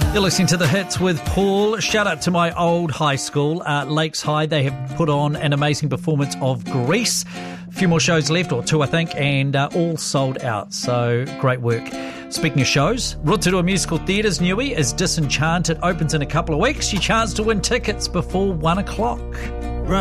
You're listening to The Hits with Paul. Shout out to my old high school, Lakes High. They have put on an amazing performance of Grease. A few more shows left, or two I think, and all sold out. So great work. Speaking of shows, Rotorua Musical Theatre's newie is Disenchanted. Opens in a couple of weeks. You chance to win tickets before 1 o'clock.